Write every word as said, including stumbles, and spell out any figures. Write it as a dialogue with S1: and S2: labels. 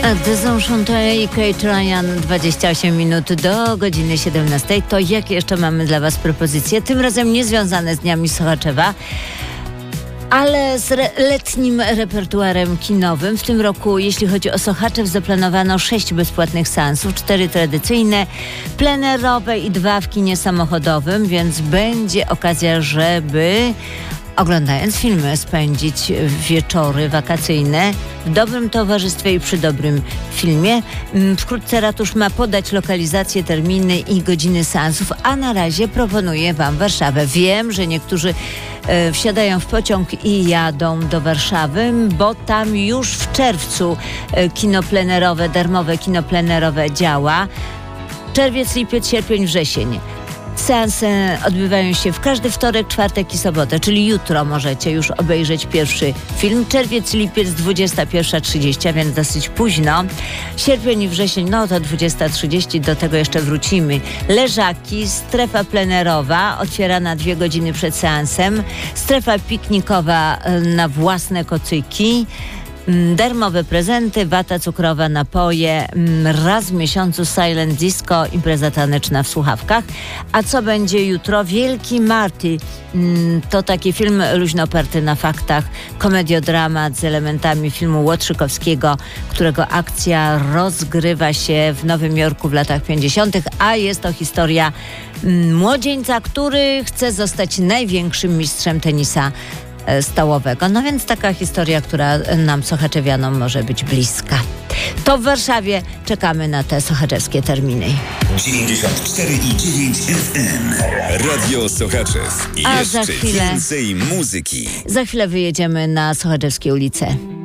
S1: Desenchantée i Kate Ryan, dwadzieścia osiem minut do godziny siedemnastej. To jakie jeszcze mamy dla Was propozycje? Tym razem nie związane z Dniami Sochaczewa, ale z re- letnim repertuarem kinowym. W tym roku, jeśli chodzi o Sochaczew, zaplanowano sześć bezpłatnych seansów, cztery tradycyjne, plenerowe i dwa w kinie samochodowym, więc będzie okazja, żeby oglądając filmy spędzić wieczory wakacyjne w dobrym towarzystwie i przy dobrym filmie. Wkrótce ratusz ma podać lokalizację, terminy i godziny seansów, a na razie proponuję Wam Warszawę. Wiem, że niektórzy e, wsiadają w pociąg i jadą do Warszawy, bo tam już w czerwcu e, kino plenerowe, darmowe kino plenerowe działa. Czerwiec, lipiec, sierpień, wrzesień. Seanse odbywają się w każdy wtorek, czwartek i sobotę, czyli jutro możecie już obejrzeć pierwszy film. Czerwiec, lipiec dwudziesta pierwsza trzydzieści, więc dosyć późno. Sierpień i wrzesień, no to dwudziesta trzydzieści, do tego jeszcze wrócimy. Leżaki, strefa plenerowa, otwierana dwie godziny przed seansem. Strefa piknikowa na własne kocyki. Darmowe prezenty, wata cukrowa, napoje, raz w miesiącu silent disco, impreza taneczna w słuchawkach. A co będzie jutro? Wielki Marty. To taki film luźno oparty na faktach, komediodramat z elementami filmu Łotrzykowskiego, którego akcja rozgrywa się w Nowym Jorku w latach pięćdziesiątych, a jest to historia młodzieńca, który chce zostać największym mistrzem tenisa stołowego. No więc taka historia, która nam sochaczewianom może być bliska. To w Warszawie czekamy na te sochaczewskie terminy.
S2: dziewięćdziesiąt cztery i dziewięć F M. Radio Sochaczew.
S1: A
S2: Jeszcze
S1: za chwilę,
S2: więcej muzyki.
S1: Za chwilę wyjedziemy na Sochaczewskie ulice.